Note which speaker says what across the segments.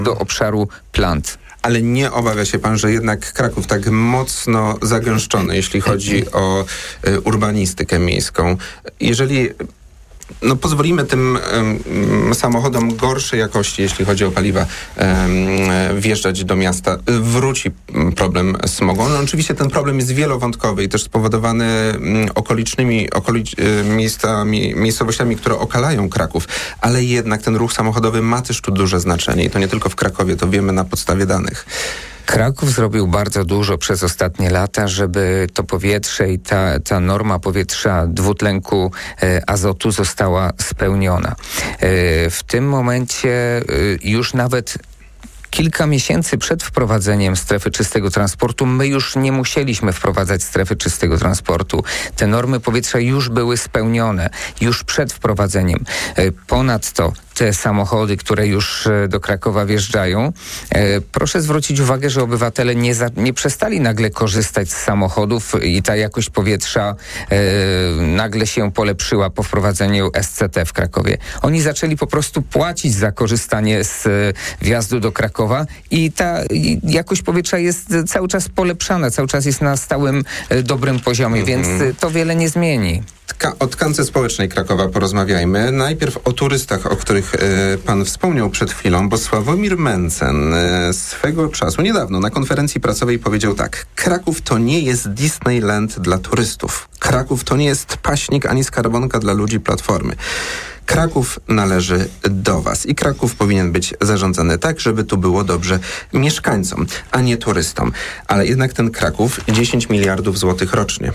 Speaker 1: do obszaru plant.
Speaker 2: Ale nie obawia się pan, że jednak Kraków tak mocno zagęszczony, jeśli chodzi o urbanistykę miejską. Jeżeli pozwolimy tym samochodom gorszej jakości, jeśli chodzi o paliwa, wjeżdżać do miasta, wróci problem smogu. No, oczywiście ten problem jest wielowątkowy i też spowodowany okolicznymi miejscowościami, które okalają Kraków, ale jednak ten ruch samochodowy ma też tu duże znaczenie i to nie tylko w Krakowie, to wiemy na podstawie danych.
Speaker 1: Kraków zrobił bardzo dużo przez ostatnie lata, żeby to powietrze i ta norma powietrza dwutlenku azotu została spełniona. W tym momencie już nawet kilka miesięcy przed wprowadzeniem strefy czystego transportu my już nie musieliśmy wprowadzać strefy czystego transportu. Te normy powietrza już były spełnione, już przed wprowadzeniem. Ponadto te samochody, które już do Krakowa wjeżdżają, proszę zwrócić uwagę, że obywatele nie przestali nagle korzystać z samochodów i ta jakość powietrza nagle się polepszyła po wprowadzeniu SCT w Krakowie. Oni zaczęli po prostu płacić za korzystanie z wjazdu do Krakowa i ta jakość powietrza jest cały czas polepszana, cały czas jest na stałym, dobrym poziomie, więc to wiele nie zmieni.
Speaker 2: O tkance społecznej Krakowa porozmawiajmy. Najpierw o turystach, o których pan wspomniał przed chwilą, bo Sławomir Mencen swego czasu, niedawno, na konferencji prasowej powiedział tak: Kraków to nie jest Disneyland dla turystów. Kraków to nie jest paśnik ani skarbonka dla ludzi Platformy. Kraków należy do was i Kraków powinien być zarządzany tak, żeby tu było dobrze mieszkańcom, a nie turystom. Ale jednak ten Kraków 10 miliardów złotych rocznie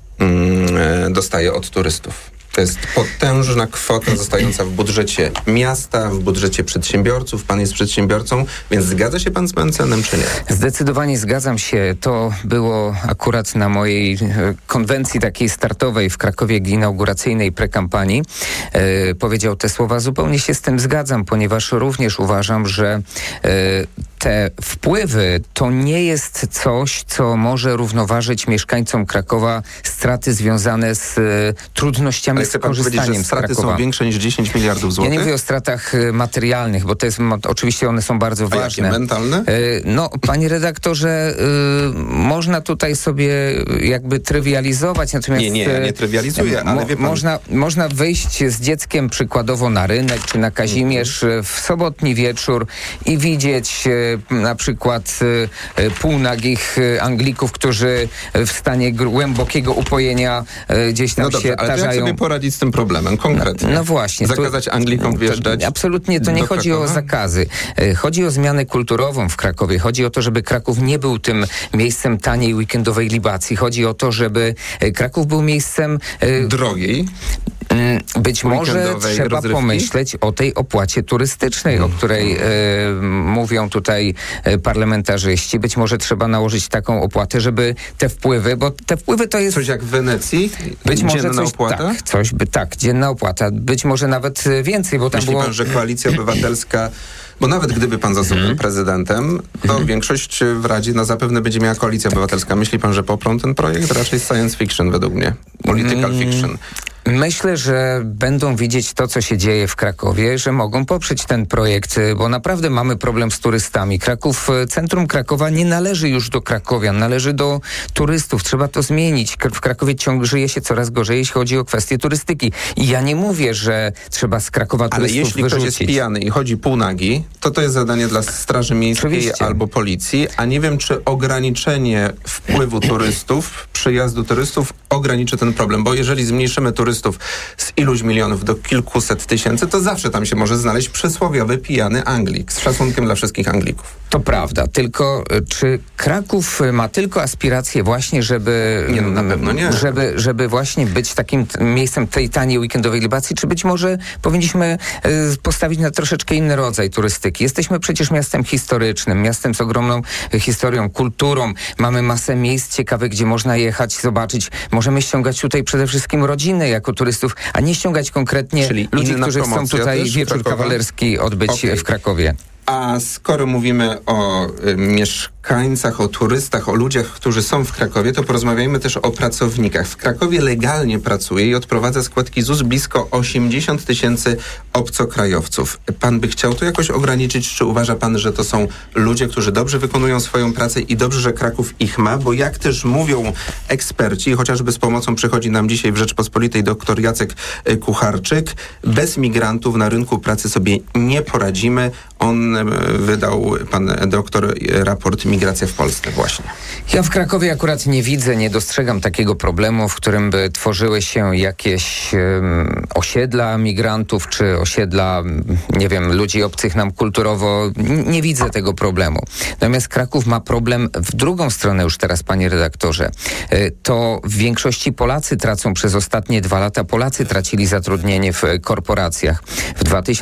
Speaker 2: dostaje od turystów. To jest potężna kwota zostająca w budżecie miasta, w budżecie przedsiębiorców. Pan jest przedsiębiorcą, więc zgadza się pan z Mencenem, czy nie?
Speaker 1: Zdecydowanie zgadzam się. To było akurat na mojej konwencji takiej startowej w Krakowie, inauguracyjnej prekampanii. Powiedział te słowa. Zupełnie się z tym zgadzam, ponieważ również uważam, że te wpływy to nie jest coś, co może równoważyć mieszkańcom Krakowa straty związane z trudnościami z korzystaniem z
Speaker 2: straty
Speaker 1: Krakowa.
Speaker 2: Są większe niż 10 miliardów złotych?
Speaker 1: Ja nie mówię o stratach materialnych, bo to jest, oczywiście one są bardzo ważne.
Speaker 2: Jakie, mentalne?
Speaker 1: Panie redaktorze, można tutaj sobie jakby trywializować, natomiast...
Speaker 2: Nie trywializuję, ale wie pan...
Speaker 1: Można wyjść z dzieckiem przykładowo na rynek czy na Kazimierz w sobotni wieczór i widzieć na przykład półnagich Anglików, którzy w stanie głębokiego upojenia gdzieś tam się tarzają.
Speaker 2: Ale jak sobie poradzić z tym problemem konkretnie?
Speaker 1: No właśnie.
Speaker 2: Zakazać Anglikom wjeżdżać?
Speaker 1: Absolutnie, to nie chodzi o zakazy. Chodzi o zmianę kulturową w Krakowie. Chodzi o to, żeby Kraków nie był tym miejscem taniej weekendowej libacji. Chodzi o to, żeby Kraków był miejscem...
Speaker 2: drogiej?
Speaker 1: Być może trzeba pomyśleć o tej opłacie turystycznej, o której mówią tutaj parlamentarzyści. Być może trzeba nałożyć taką opłatę, żeby te wpływy, bo te wpływy to jest...
Speaker 2: Coś jak w Wenecji?
Speaker 1: Być może
Speaker 2: dzienna opłata?
Speaker 1: Dzienna opłata. Być może nawet więcej, bo tam
Speaker 2: Myśli pan, że Koalicja Obywatelska... Bo nawet gdyby pan został prezydentem, to większość w Radzie zapewne będzie miała Koalicja Obywatelska. Myśli pan, że poprą ten projekt? Raczej science fiction według mnie. Political fiction.
Speaker 1: Myślę, że będą widzieć to, co się dzieje w Krakowie, że mogą poprzeć ten projekt, bo naprawdę mamy problem z turystami. Centrum Krakowa nie należy już do krakowian, należy do turystów. Trzeba to zmienić. W Krakowie żyje się coraz gorzej, jeśli chodzi o kwestie turystyki. I ja nie mówię, że trzeba z Krakowa turystów
Speaker 2: wyrzucić. Ale jeśli ktoś jest pijany i chodzi półnagi, to jest zadanie dla Straży Miejskiej Oczywiście. Albo policji, a nie wiem, czy ograniczenie wpływu turystów, przyjazdu turystów ograniczy ten problem, bo jeżeli zmniejszymy turystów z iluś milionów do kilkuset tysięcy, to zawsze tam się może znaleźć przysłowiowy pijany Anglik, z szacunkiem dla wszystkich Anglików.
Speaker 1: To prawda, tylko czy Kraków ma tylko aspiracje właśnie, żeby...
Speaker 2: Nie, no na pewno nie.
Speaker 1: Żeby właśnie być takim miejscem tej taniej weekendowej libacji, czy być może powinniśmy postawić na troszeczkę inny rodzaj turystyki. Jesteśmy przecież miastem historycznym, miastem z ogromną historią, kulturą. Mamy masę miejsc ciekawych, gdzie można jechać, zobaczyć. Możemy ściągać tutaj przede wszystkim rodziny jako turystów, a nie ściągać konkretnie ludzi, którzy chcą tutaj wieczór kawalerski odbyć w Krakowie.
Speaker 2: A skoro mówimy o mieszkańcach, o turystach, o ludziach, którzy są w Krakowie, to porozmawiajmy też o pracownikach. W Krakowie legalnie pracuje i odprowadza składki ZUS blisko 80 000 obcokrajowców. Pan by chciał to jakoś ograniczyć? Czy uważa pan, że to są ludzie, którzy dobrze wykonują swoją pracę i dobrze, że Kraków ich ma? Bo jak też mówią eksperci, chociażby z pomocą przychodzi nam dzisiaj w Rzeczpospolitej dr Jacek Kucharczyk, bez migrantów na rynku pracy sobie nie poradzimy. On wydał, pan doktor, raport Migracja w Polsce właśnie.
Speaker 1: Ja w Krakowie akurat nie widzę, nie dostrzegam takiego problemu, w którym by tworzyły się jakieś osiedla migrantów, czy osiedla, nie wiem, ludzi obcych nam kulturowo. Nie widzę tego problemu. Natomiast Kraków ma problem w drugą stronę już teraz, panie redaktorze. To w większości Polacy tracą przez ostatnie 2 lata. Polacy tracili zatrudnienie w korporacjach. W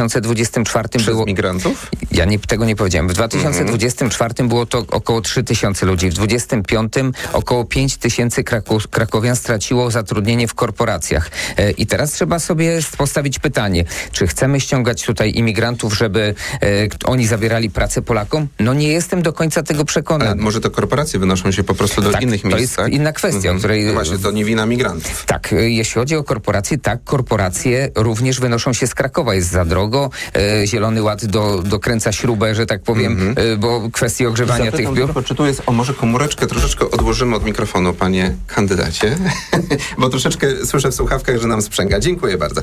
Speaker 1: 2024
Speaker 2: przez migrantów?
Speaker 1: Ja tego nie powiedziałem. W 2024 było to około 3 000 ludzi. W 2025 około 5 000 krakowian straciło zatrudnienie w korporacjach. I teraz trzeba sobie postawić pytanie, czy chcemy ściągać tutaj imigrantów, żeby oni zabierali pracę Polakom? No nie jestem do końca tego przekonany.
Speaker 2: Ale może to korporacje wynoszą się po prostu do innych miejsc,
Speaker 1: to jest
Speaker 2: tak?
Speaker 1: inna kwestia, o której...
Speaker 2: No właśnie, to nie wina migrantów.
Speaker 1: Tak, jeśli chodzi o korporacje, tak, korporacje również wynoszą się z Krakowa. Jest za drogo. Zielony Ład dokręca śrubę, że tak powiem, bo kwestii ogrzewania tych biur.
Speaker 2: Tylko, czy tu jest, może komóreczkę troszeczkę odłożymy od mikrofonu, panie kandydacie, bo troszeczkę słyszę w słuchawkach, że nam sprzęga. Dziękuję bardzo.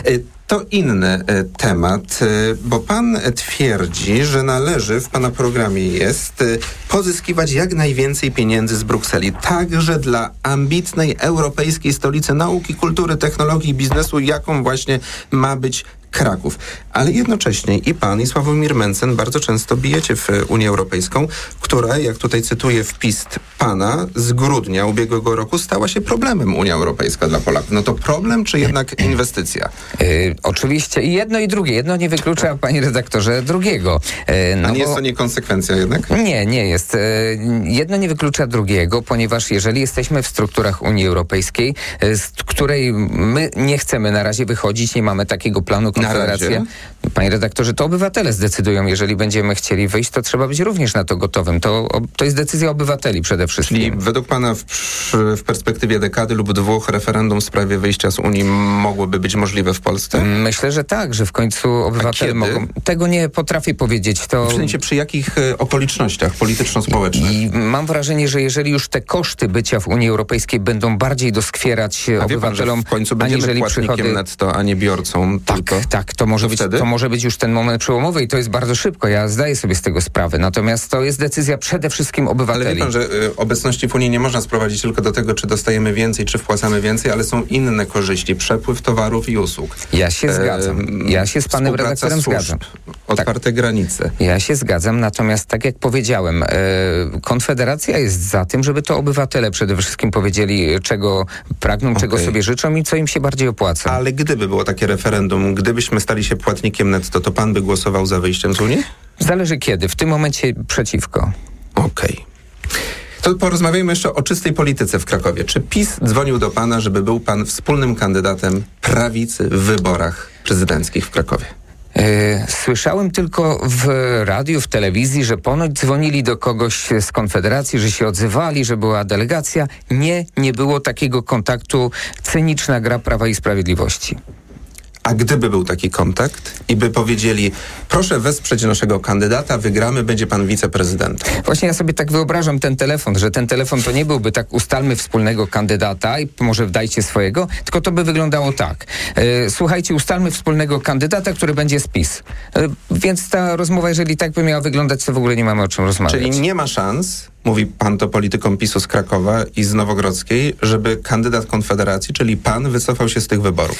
Speaker 2: To inny temat, bo pan twierdzi, że należy, w pana programie jest, pozyskiwać jak najwięcej pieniędzy z Brukseli, także dla ambitnej europejskiej stolicy nauki, kultury, technologii i biznesu, jaką właśnie ma być Kraków. Ale jednocześnie i pan, i Sławomir Mencen bardzo często bijecie w Unię Europejską, która, jak tutaj cytuję wpis pana, z grudnia ubiegłego roku stała się problemem Unia Europejska dla Polaków. No to problem, czy jednak inwestycja?
Speaker 1: Oczywiście i jedno i drugie. Jedno nie wyklucza, panie redaktorze, drugiego.
Speaker 2: A nie jest to niekonsekwencja jednak?
Speaker 1: Nie jest. Jedno nie wyklucza drugiego, ponieważ jeżeli jesteśmy w strukturach Unii Europejskiej, z której my nie chcemy na razie wychodzić, nie mamy takiego planu, Konfederacja. Panie redaktorze, to obywatele zdecydują. Jeżeli będziemy chcieli wyjść, to trzeba być również na to gotowym. To jest decyzja obywateli przede wszystkim.
Speaker 2: Czyli według pana w perspektywie dekady lub 2 referendum w sprawie wyjścia z Unii mogłoby być możliwe w Polsce?
Speaker 1: Myślę, że tak, że w końcu obywatele mogą. Tego nie potrafię powiedzieć.
Speaker 2: W sensie przy jakich okolicznościach polityczno-społecznych?
Speaker 1: I mam wrażenie, że jeżeli już te koszty bycia w Unii Europejskiej będą bardziej doskwierać obywatelom,
Speaker 2: w końcu będziemy płatnikiem netto, a nie biorcą.
Speaker 1: Tak, to może być już ten moment przełomowy i to jest bardzo szybko. Ja zdaję sobie z tego sprawę. Natomiast to jest decyzja przede wszystkim obywateli.
Speaker 2: Ale wie pan, że obecności w Unii nie można sprowadzić tylko do tego, czy dostajemy więcej, czy wpłacamy więcej, ale są inne korzyści. Przepływ towarów i usług.
Speaker 1: Ja się zgadzam. Ja się z panem redaktorem zgadzam.
Speaker 2: Otwarte granice.
Speaker 1: Ja się zgadzam, natomiast tak jak powiedziałem, Konfederacja jest za tym, żeby to obywatele przede wszystkim powiedzieli, czego pragną, czego sobie życzą i co im się bardziej opłaca.
Speaker 2: Ale gdyby było takie referendum, gdybyśmy stali się płatnikiem netto, to pan by głosował za wyjściem z Unii?
Speaker 1: Zależy kiedy. W tym momencie przeciwko.
Speaker 2: Okej. To porozmawiajmy jeszcze o czystej polityce w Krakowie. Czy PiS dzwonił do pana, żeby był pan wspólnym kandydatem prawicy w wyborach prezydenckich w Krakowie?
Speaker 1: Słyszałem tylko w radiu, w telewizji, że ponoć dzwonili do kogoś z Konfederacji, że się odzywali, że była delegacja. Nie było takiego kontaktu. Cyniczna gra Prawa i Sprawiedliwości.
Speaker 2: A gdyby był taki kontakt i by powiedzieli, proszę wesprzeć naszego kandydata, wygramy, będzie pan wiceprezydentem.
Speaker 1: Właśnie ja sobie tak wyobrażam ten telefon, że ten telefon to nie byłby tak ustalmy wspólnego kandydata i może dajcie swojego, tylko to by wyglądało tak. Słuchajcie, ustalmy wspólnego kandydata, który będzie z PiS. Więc ta rozmowa, jeżeli tak by miała wyglądać, to w ogóle nie mamy o czym rozmawiać.
Speaker 2: Czyli nie ma szans, mówi pan to politykom PiS-u z Krakowa i z Nowogrodzkiej, żeby kandydat Konfederacji, czyli pan, wycofał się z tych wyborów?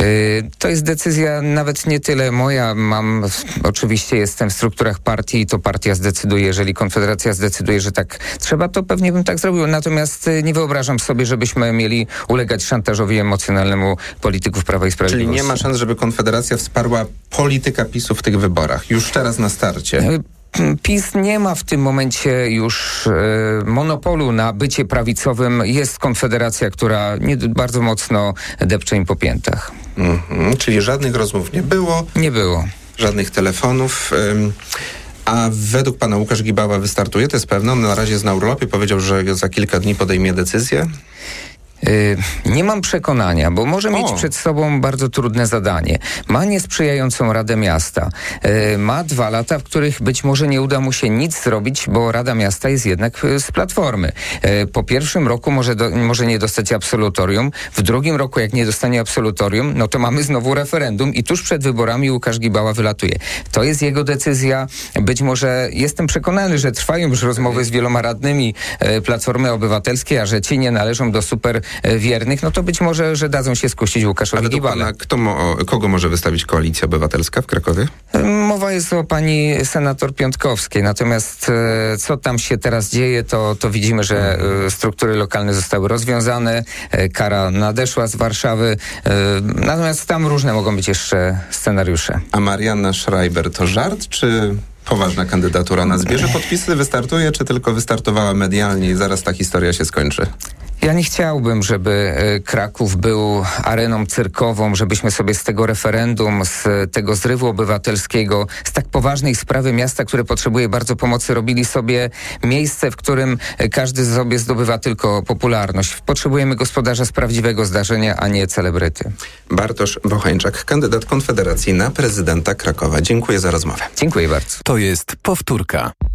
Speaker 1: To jest decyzja nawet nie tyle moja. Oczywiście jestem w strukturach partii i to partia zdecyduje. Jeżeli Konfederacja zdecyduje, że tak trzeba, to pewnie bym tak zrobił. Natomiast nie wyobrażam sobie, żebyśmy mieli ulegać szantażowi emocjonalnemu polityków Prawa i Sprawiedliwości.
Speaker 2: Czyli nie ma szans, żeby Konfederacja wsparła polityka PiS-u w tych wyborach. Już teraz na starcie.
Speaker 1: PiS nie ma w tym momencie już monopolu na bycie prawicowym. Jest Konfederacja, która bardzo mocno depcze im po piętach.
Speaker 2: Czyli żadnych rozmów nie było?
Speaker 1: Nie było.
Speaker 2: Żadnych telefonów. A według pana Łukasz Gibała wystartuje? To jest pewne? On na razie jest na urlopie. Powiedział, że za kilka dni podejmie decyzję.
Speaker 1: Nie mam przekonania, bo może mieć przed sobą bardzo trudne zadanie. Ma niesprzyjającą Radę Miasta. Ma 2 lata, w których być może nie uda mu się nic zrobić, bo Rada Miasta jest jednak z Platformy. Po pierwszym roku może nie dostać absolutorium. W drugim roku, jak nie dostanie absolutorium, no to mamy znowu referendum i tuż przed wyborami Łukasz Gibała wylatuje. To jest jego decyzja. Być może jestem przekonany, że trwają już rozmowy z wieloma radnymi Platformy Obywatelskiej, a że ci nie należą do super wiernych, no to być może, że dadzą się skusić Łukaszowi Gibale.
Speaker 2: Kogo może wystawić Koalicja Obywatelska w Krakowie?
Speaker 1: Mowa jest o pani senator Piątkowskiej, natomiast co tam się teraz dzieje, to widzimy, że struktury lokalne zostały rozwiązane, kara nadeszła z Warszawy, natomiast tam różne mogą być jeszcze scenariusze.
Speaker 2: A Marianna Schreiber to żart, czy poważna kandydatura? Na zbierze podpisy wystartuje, czy tylko wystartowała medialnie i zaraz ta historia się skończy?
Speaker 1: Ja nie chciałbym, żeby Kraków był areną cyrkową, żebyśmy sobie z tego referendum, z tego zrywu obywatelskiego, z tak poważnej sprawy miasta, które potrzebuje bardzo pomocy, robili sobie miejsce, w którym każdy sobie zdobywa tylko popularność. Potrzebujemy gospodarza z prawdziwego zdarzenia, a nie celebryty.
Speaker 2: Bartosz Bocheńczak, kandydat Konfederacji na prezydenta Krakowa. Dziękuję za rozmowę.
Speaker 1: Dziękuję bardzo.
Speaker 3: To jest powtórka.